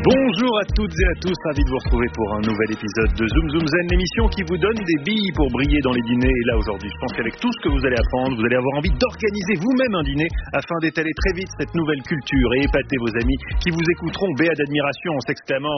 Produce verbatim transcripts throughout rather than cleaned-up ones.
Bonjour à toutes et à tous, ravi de vous retrouver pour un nouvel épisode de Zoom Zoom Zen, l'émission qui vous donne des billes pour briller dans les dîners. Et là aujourd'hui, je pense qu'avec tout ce que vous allez apprendre, vous allez avoir envie d'organiser vous-même un dîner afin d'étaler très vite cette nouvelle culture et épater vos amis qui vous écouteront béats d'admiration en s'exclamant...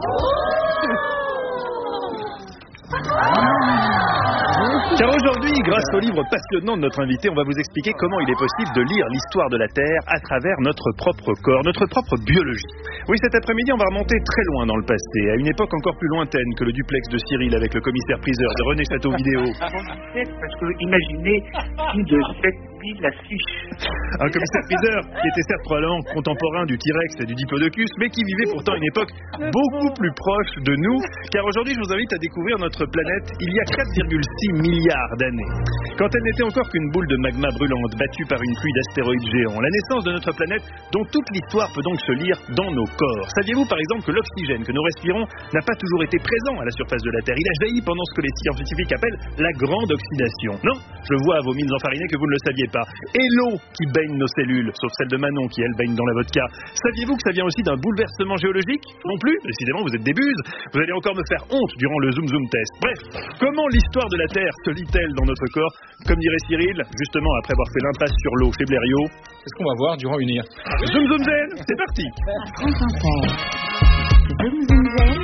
Car aujourd'hui, grâce au livre passionnant de notre invité, on va vous expliquer comment il est possible de lire l'histoire de la Terre à travers notre propre corps, notre propre biologie. Oui, cet après-midi, on va remonter très loin dans le passé, à une époque encore plus lointaine que le duplex de Cyril avec le commissaire priseur de René Château Vidéo. Parce que imaginez plus de sept mille affiches. Un commissaire priseur qui était certes probablement contemporain du T-Rex et du Diplodocus, mais qui vivait pourtant à une époque beaucoup plus proche de nous. Car aujourd'hui, je vous invite à découvrir notre planète il y a quatre virgule six milliards d'années. Quand elle n'était encore qu'une boule de magma brûlante battue par une pluie d'astéroïdes géants. La naissance de notre planète dont toute l'histoire peut donc se lire dans nos corps. Saviez-vous par exemple que l'oxygène que nous respirons n'a pas toujours été présent à la surface de la Terre? Il a jailli pendant ce que les scientifiques appellent la grande oxydation. Non, je vois à vos mines enfarinées que vous ne le saviez pas. Et l'eau qui baigne nos cellules, sauf celle de Manon qui elle baigne dans la vodka. Saviez-vous que ça vient aussi d'un bouleversement géologique? Non plus, décidément vous êtes des buses. Vous allez encore me faire honte durant le Zoom Zoom test. Bref, comment l'histoire de la Terre se lit-elle dans notre corps? Comme dirait Cyril, justement après avoir fait l'impasse sur l'eau chez Blériot. C'est ce qu'on va voir durant une heure. Zoom Zoom Zen, c'est parti. France Inter. Zoom Zoom Zen.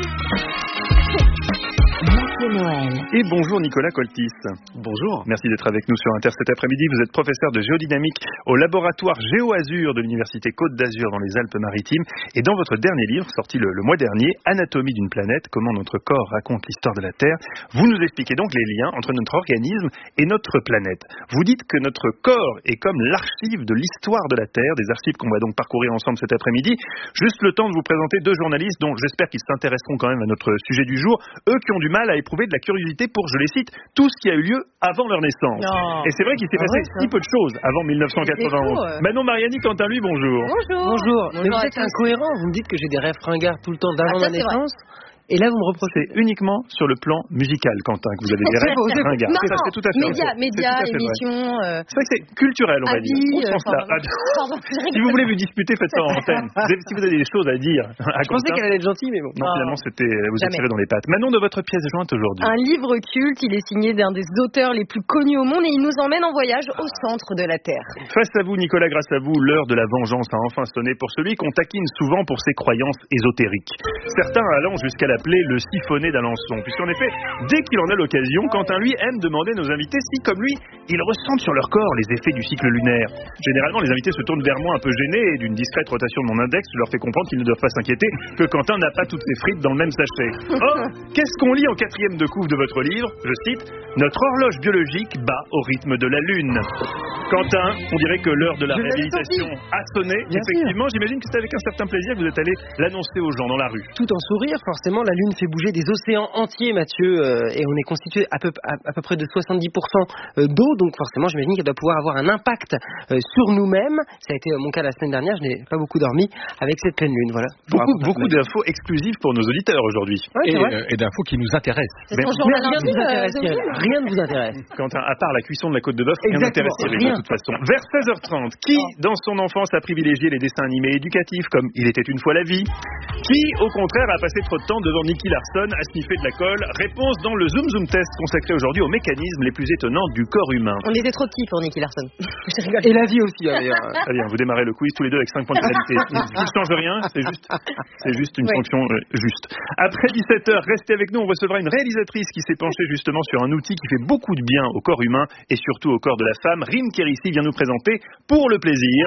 Mathieu Noël. Et bonjour Nicolas Coltis. Bonjour. Merci d'être avec nous sur Inter cet après-midi. Vous êtes professeur de géodynamique au laboratoire Géo-Azur de l'Université Côte d'Azur dans les Alpes-Maritimes. Et dans votre dernier livre, sorti le, le mois dernier, Anatomie d'une planète, comment notre corps raconte l'histoire de la Terre, vous nous expliquez donc les liens entre notre organisme et notre planète. Vous dites que notre corps est comme l'archive de l'histoire de la Terre, des archives qu'on va donc parcourir ensemble cet après-midi. Juste le temps de vous présenter deux journalistes dont j'espère qu'ils s'intéresseront quand même à notre sujet du jour, eux qui ont du mal à éprouver de la curiosité pour, je les cite, tout ce qui a eu lieu avant leur naissance. Non. Et c'est vrai qu'il s'est Ah passé ouais, si peu de choses avant mille neuf cent quatre-vingt-onze. fou, euh. Manon Mariani, quant à lui, bonjour. Bonjour. Bonjour. Mais Bonjour vous à êtes tous. incohérent. Vous me dites que j'ai des rêves ringards tout le temps d'avant Ah, ça, ma c'est vrai. naissance. Et là, vous me reprochez. C'est uniquement sur le plan musical, Quentin, que vous avez des C'est rêves faux, c'est faux. ringards. Non, Ça, c'est tout à fait médias, faux. C'est médias, tout à fait vrai. émissions, euh, C'est vrai que c'est culturel, on va dire. avis, Au euh, sens là. pardon. Pardon, je Si rigole. vous voulez vous disputer, faites ça en antenne. Vous avez- Si vous avez des choses à dire à Je pensais Quentin. qu'elle allait être gentille, mais bon. Non, Non. finalement, c'était vous Jamais. attirer dans les pattes. Manon, de votre pièce jointe aujourd'hui. Un livre culte, il est signé d'un des auteurs les plus connus au monde et il nous emmène en voyage au centre de la Terre. Face à vous, Nicolas, grâce à vous, l'heure de la vengeance a enfin sonné pour celui qu'on taquine souvent pour ses croyances ésotériques. Certains allant jusqu'à l'appeler le siphonné d'Alençon, puisqu'en effet, dès qu'il en a l'occasion, Quentin, lui, aime demander à nos invités si, comme lui, ils ressentent sur leur corps les effets du cycle lunaire. Généralement, les invités se tournent vers moi un peu gênés et d'une discrète rotation de mon index, je leur fais comprendre qu'ils ne doivent pas s'inquiéter, que Quentin n'a pas toutes ses frites dans le même sachet. Or, qu'est-ce qu'on lit en quatrième de couve de votre livre? Je cite, notre horloge biologique bat au rythme de la Lune. Quentin, on dirait que l'heure de la Je l'avais réhabilitation a sonné. Bien Effectivement, j'imagine que c'est avec un certain plaisir que vous êtes allé l'annoncer aux gens dans la rue. Tout en sourire, forcément, la Lune fait bouger des océans entiers, Mathieu, euh, et on est constitué à peu, à, à peu près de soixante-dix pour cent euh, d'eau, donc forcément, j'imagine qu'elle doit pouvoir avoir un impact euh, sur nous-mêmes. Ça a été euh, mon cas la semaine dernière, je n'ai pas beaucoup dormi avec cette pleine Lune, voilà. Je vous Beaucoup, raconte un beaucoup peu. d'infos exclusives pour nos auditeurs aujourd'hui. Ouais, Et, c'est vrai. euh, et d'infos qui nous intéressent. C'est Mais- son journal Mais rien ne vous intime, intéresse, euh, Cyril. Zoom. Rien ne vous intéresse. Quentin, à part la cuisson de la côte de bœuf, rien Exactement, n'intéresse Cyril, rien. de toute façon. Vers seize heures trente, qui, dans son enfance, a privilégié les dessins animés éducatifs comme Il était une fois la vie? Qui, au contraire, a passé trop de temps devant Nicky Larson à sniffer de la colle? Réponse dans le Zoom Zoom test consacré aujourd'hui aux mécanismes les plus étonnants du corps humain. On était trop petits pour Nicky Larson. Je rigole. Et la vie aussi, hein, d'ailleurs. Très bien, vous démarrez le quiz tous les deux avec cinq points de pénalité. Ça ne change rien, c'est juste, c'est juste une Ouais. fonction euh, juste. Après dix-sept heures, restez avec nous, on recevra une réalisatrice qui s'est penchée justement sur un outil qui fait beaucoup de bien au corps humain et surtout au corps de la femme. Rim Kérissi vient nous présenter Pour le plaisir,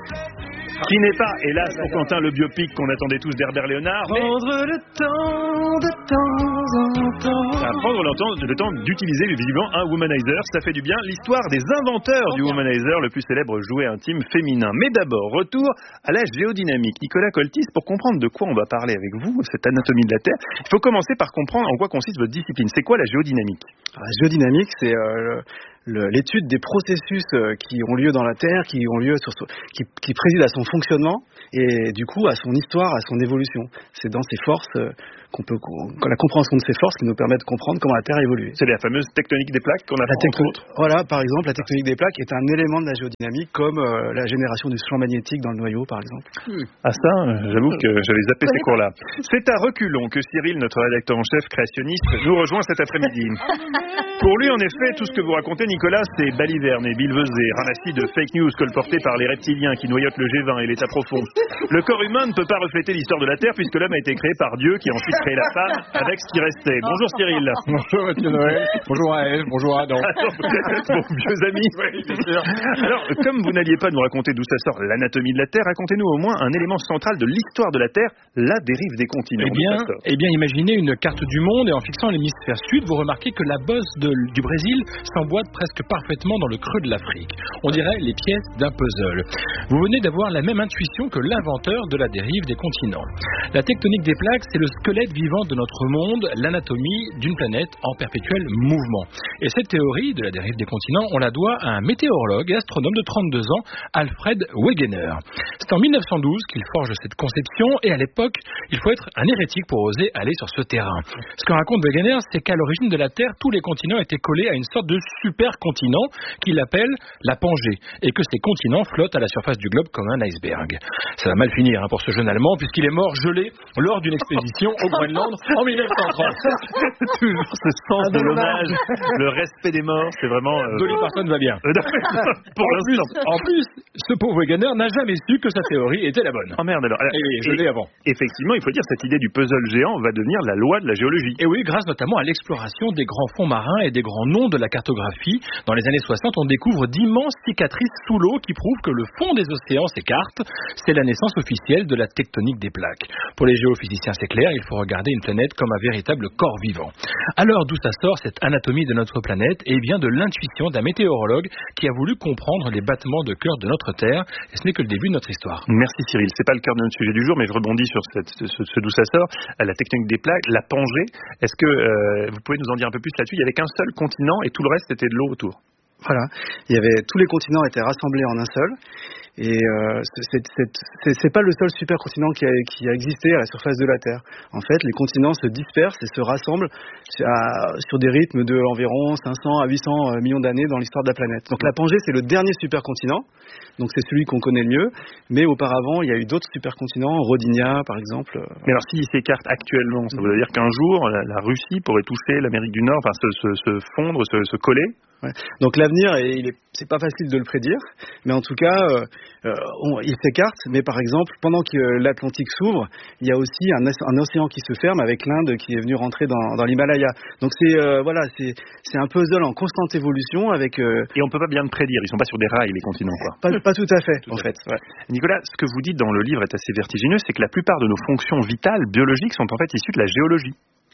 qui n'est pas, hélas pour Quentin, le biopic qu'on attendait tous d'Herbert Léonard, mais Prendre le temps de temps en temps. à prendre le temps, le temps d'utiliser visiblement un womanizer. Ça fait du bien. L'histoire des inventeurs du womanizer, le plus célèbre jouet intime féminin. Mais d'abord, retour à la géodynamique. Nicolas Coltis, pour comprendre de quoi on va parler avec vous, cette anatomie de la Terre, il faut commencer par comprendre en quoi consiste votre discipline. C'est quoi la géodynamique? La géodynamique, c'est euh, le, l'étude des processus qui ont lieu dans la Terre, qui ont lieu sur, qui, qui président à son fonctionnement et du coup à son histoire, à son évolution. C'est dans ces forces qu'on peut, qu'on, la compréhension de ces forces qui nous permet de comprendre comment la Terre a évolué. C'est la fameuse tectonique des plaques qu'on a la tecto- entre autres. Voilà, par exemple, la tectonique des plaques est un élément de la géodynamique, comme euh, la génération du champ magnétique dans le noyau, par exemple. Ah ça, j'avoue que j'avais zappé ces cours-là. C'est à reculons que Cyril, notre rédacteur en chef créationniste, nous rejoint cet après-midi. Pour lui, en effet, tout ce que vous racontez, Nicolas, c'est balivernes et billevesées, ramassis de fake news colportés par les reptiliens qui noyotent le G vingt et l'état profond. Le corps humain ne peut pas refléter l'histoire de la Terre puisque l'homme a été créé par Dieu qui a ensuite créé la femme avec ce qui restait. Bonjour Cyril. Bonjour Mathieu Noël. Bonjour à Ève. Bonjour à Adam. Bon, vieux amis. Oui, bien sûr. Alors, comme vous n'alliez pas nous raconter d'où ça sort l'anatomie de la Terre, racontez-nous au moins un élément central de l'histoire de la Terre, la dérive des continents. Eh bien, eh bien, imaginez une carte du monde et en fixant l'hémisphère sud, vous remarquez que la bosse de, du Brésil s'emboîte presque parfaitement dans le creux de l'Afrique. On dirait les pièces d'un puzzle. Vous venez d'avoir la même intuition que l'inventeur de la dérive des continents. La tectonique des plaques, c'est le squelette vivant de notre monde, l'anatomie d'une planète en perpétuel mouvement. Et cette théorie de la dérive des continents, on la doit à un météorologue et astronome de trente-deux ans, Alfred Wegener. C'est en mille neuf cent douze qu'il forge cette conception et à l'époque, il faut être un hérétique pour oser aller sur ce terrain. Ce que raconte Wegener, c'est qu'à l'origine de la Terre, tous les continents étaient collés à une sorte de super-continent qu'il appelle la Pangée et que ces continents flottent à la surface du globe comme un iceberg. Ça va mal finir hein, pour ce jeune Allemand puisqu'il est mort gelé lors d'une expédition au Groenland en mille neuf cent trente. Toujours ce sens de l'hommage, le respect des morts, c'est vraiment... Euh... Dolly Parton va bien. Pour en, plus, en plus, ce pauvre Wegener n'a jamais su que sa théorie était la bonne. Oh merde alors. Et oui, je l'ai avant. Effectivement, il faut dire cette idée du puzzle géant va devenir la loi de la géologie. Et oui, grâce notamment à l'exploration des grands fonds marins et des grands noms de la cartographie. Dans les années soixante, on découvre d'immenses cicatrices sous l'eau qui prouvent que le fond des océans s'écarte. C'est la naissance officielle de la tectonique des plaques. Pour les géophysiciens, c'est clair, il faut regarder une planète comme un véritable corps vivant. Alors, d'où ça sort cette anatomie de notre planète? Eh bien, de l'intuition d'un météorologue qui a voulu comprendre les battements de cœur de notre Terre. Et ce n'est que le début de notre histoire. Merci Cyril. C'est pas le cœur de notre sujet du jour, mais je rebondis sur cette, ce, ce d'où ça sort. La tectonique des plaques, la Pangée. Est-ce que euh, vous pouvez nous en dire un peu plus là-dessus? Il y avait qu'un seul continent et tout le reste était de l'eau autour. Voilà. Il y avait tous les continents étaient rassemblés en un seul. Et euh, c'est, c'est, c'est, c'est pas le seul supercontinent qui a, qui a existé à la surface de la Terre. En fait, les continents se dispersent et se rassemblent à, sur des rythmes de environ cinq cents à huit cents millions d'années dans l'histoire de la planète. Donc la Pangée, c'est le dernier supercontinent. Donc c'est celui qu'on connaît le mieux. Mais auparavant, il y a eu d'autres supercontinents, Rodinia par exemple. Mais alors s'ils s'écartent actuellement, ça veut dire qu'un jour, la, la Russie pourrait toucher l'Amérique du Nord, enfin se, se, se fondre, se, se coller. Ouais. Donc l'avenir, il est, c'est pas facile de le prédire, mais en tout cas, euh, on, il s'écarte. Mais par exemple, pendant que l'Atlantique s'ouvre, il y a aussi un, un océan qui se ferme avec l'Inde qui est venue rentrer dans, dans l'Himalaya. Donc c'est euh, voilà, c'est, c'est un puzzle en constante évolution avec. Euh, Et on peut pas bien le prédire. Ils sont pas sur des rails les continents, quoi. Pas, pas tout à fait, tout en à fait. fait. Ouais. Nicolas, ce que vous dites dans le livre est assez vertigineux, c'est que la plupart de nos fonctions vitales biologiques sont en fait issues de la géologie.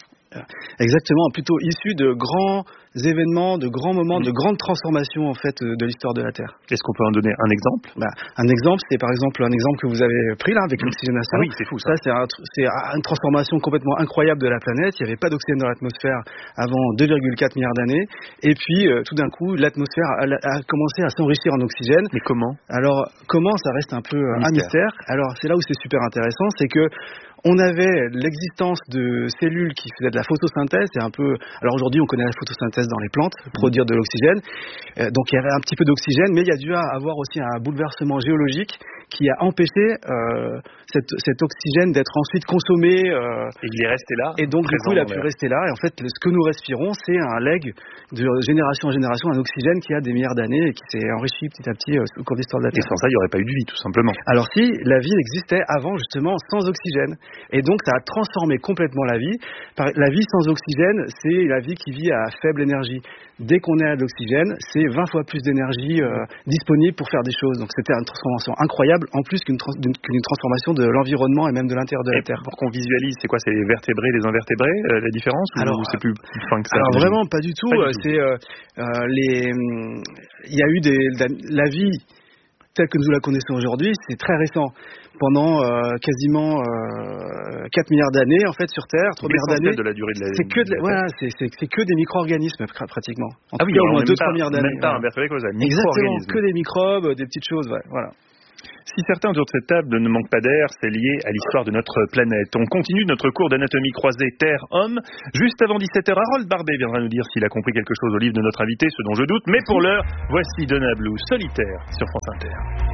Exactement, plutôt issu de grands événements, de grands moments, de grandes transformations en fait de l'histoire de la Terre. Est-ce qu'on peut en donner un exemple? Bah, un exemple, c'est par exemple un exemple que vous avez pris là avec mmh. l'oxygénation. Ah oui, c'est fou ça. Ça c'est, un, c'est une transformation complètement incroyable de la planète. Il n'y avait pas d'oxygène dans l'atmosphère avant deux virgule quatre milliards d'années. Et puis euh, tout d'un coup, l'atmosphère a, a commencé à s'enrichir en oxygène. Mais comment? Alors comment? Ça reste un peu euh, un mystère. Alors c'est là où c'est super intéressant, c'est que on avait l'existence de cellules qui faisaient de la photosynthèse. C'est un peu. Alors aujourd'hui, on connaît la photosynthèse dans les plantes, produire de l'oxygène. Euh, donc il y avait un petit peu d'oxygène, mais il y a dû avoir aussi un bouleversement géologique qui a empêché euh, cette, cet oxygène d'être ensuite consommé. Euh, et il est resté là. Et donc du coup, il a pu rester là. Et en fait, ce que nous respirons, c'est un leg de génération en génération, un oxygène qui a des milliards d'années et qui s'est enrichi petit à petit euh, au cours de l'histoire de la Terre. Et sans ça, il n'y aurait pas eu de vie, tout simplement. Alors si, la vie existait avant justement sans oxygène. Et donc, ça a transformé complètement la vie. La vie sans oxygène, c'est la vie qui vit à faible énergie. Dès qu'on est à l'oxygène, c'est vingt fois plus d'énergie euh, disponible pour faire des choses. Donc, c'était une transformation incroyable, en plus qu'une, trans- qu'une transformation de l'environnement et même de l'intérieur de la Terre. Pour qu'on visualise, c'est quoi? C'est les vertébrés, les invertébrés, euh, la différence? Alors, ou c'est plus fin que ça? Alors, vraiment, pas du tout. Pas du euh, tout. C'est, euh, euh, les, il y a eu des, la, la vie telle que nous la connaissons aujourd'hui, c'est très récent. Pendant euh, quasiment euh, quatre milliards d'années, en fait, sur Terre, trois milliards d'années, de la durée de la c'est que, de, la voilà, c'est, c'est, c'est que des micro-organismes, pratiquement. En ah tout oui, cas, au moins deux, trois milliards d'années. Même pas voilà. inversé causal, Exactement, que des microbes, des petites choses, ouais, voilà. Si certains autour de cette table ne manquent pas d'air, c'est lié à l'histoire de notre planète. On continue notre cours d'anatomie croisée Terre-Homme. Juste avant dix-sept heures, Harold Barbet viendra nous dire s'il a compris quelque chose au livre de notre invité, ce dont je doute. Mais pour l'heure, voici Donna Blue, Solitaire, sur France Inter.